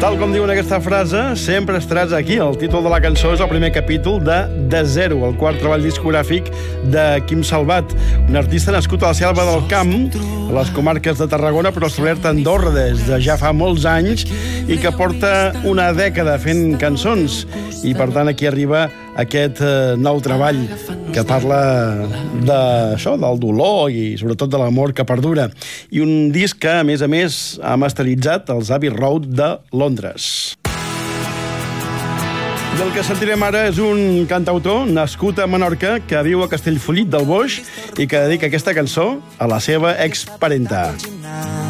Tal com diuen aquesta frase, sempre estaràs aquí. El títol de la cançó és el primer capítol de Zero, el quart treball discogràfic de Quim Salvat, un artista nascut a la Selva del Camp, a les comarques de Tarragona, però establert a Andorra des de ja fa molts anys i que porta una dècada fent cançons. I, per tant, aquí arriba aquest nou treball que parla d'això, del dolor i sobretot de l'amor que perdura. I un disc que, a més, ha masteritzat els Abbey Road de Londres. I el que sentirem ara és un cantautor nascut a Menorca que viu a Castellfollit del Boix i que dedica aquesta cançó a la seva exparenta.